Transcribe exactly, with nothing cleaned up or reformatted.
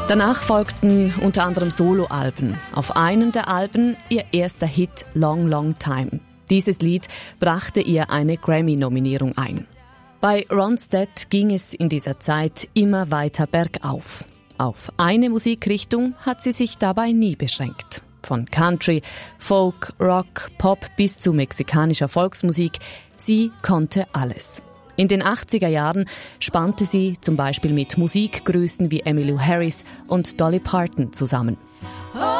Danach folgten unter anderem Soloalben. Auf einem der Alben ihr erster Hit Long Long Time. Dieses Lied brachte ihr eine Grammy-Nominierung ein. Bei Ronstadt ging es in dieser Zeit immer weiter bergauf. Auf eine Musikrichtung hat sie sich dabei nie beschränkt. Von Country, Folk, Rock, Pop bis zu mexikanischer Volksmusik, sie konnte alles. In den achtziger Jahren spannte sie zum Beispiel mit Musikgrößen wie Emmylou Harris und Dolly Parton zusammen.